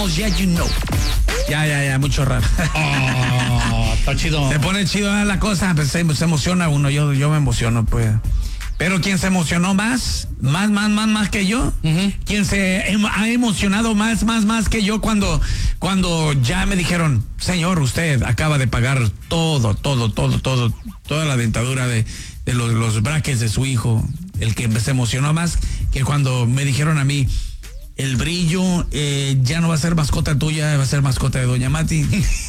llamamos Ya You Know. Ya, mucho raro. Está chido. Se pone chido la cosa, pues se emociona uno, yo me emociono, pues. Pero quien se emocionó más que yo, quien se ha emocionado más que yo cuando ya me dijeron, señor, usted acaba de pagar toda la dentadura de los brackets de su hijo. El que se emocionó más que cuando me dijeron a mí, el Brillo ya no va a ser mascota tuya, va a ser mascota de Doña Mati.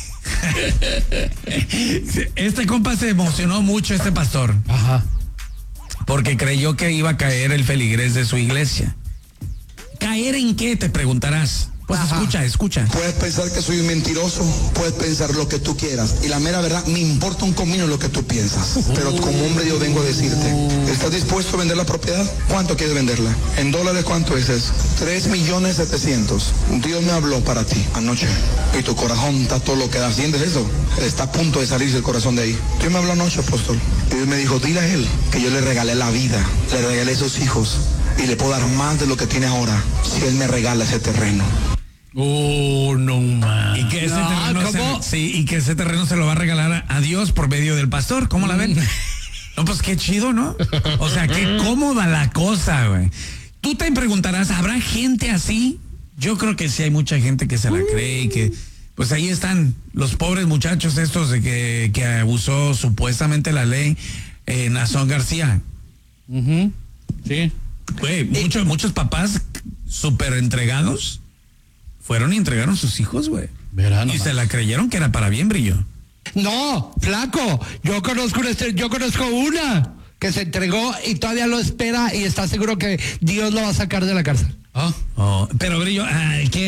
Este compa se emocionó mucho, este pastor. Ajá. Porque creyó que iba a caer el feligrés de su iglesia. ¿Caer en qué? Te preguntarás. Pues escucha. Puedes pensar que soy un mentiroso, puedes pensar lo que tú quieras. Y la mera verdad, me importa un comino lo que tú piensas. Pero como hombre yo vengo a decirte, ¿estás dispuesto a vender la propiedad? ¿Cuánto quieres venderla? ¿En dólares cuánto es eso? 3.700.000. Dios me habló para ti anoche. Y tu corazón está todo lo que da. ¿Sientes eso? Está a punto de salirse el corazón de ahí. Dios me habló anoche, apóstol. Y Dios me dijo, dile a él que yo le regalé la vida, le regalé esos hijos. Y le puedo dar más de lo que tiene ahora si él me regala ese terreno. No más. Y que ese terreno se lo va a regalar a Dios por medio del pastor. ¿Cómo la ven? No, pues qué chido, ¿no? O sea, qué cómoda la cosa, güey. Tú te preguntarás, ¿habrá gente así? Yo creo que sí hay mucha gente que se la cree y que, pues ahí están los pobres muchachos estos de que abusó supuestamente la ley, Nazón García. Sí. Güey, muchos papás súper entregados fueron y entregaron sus hijos, güey. Y se la creyeron que era para bien, Brillo. No, flaco, yo conozco una que se entregó y todavía lo espera y está seguro que Dios lo va a sacar de la cárcel. Pero Brillo, ¿qué?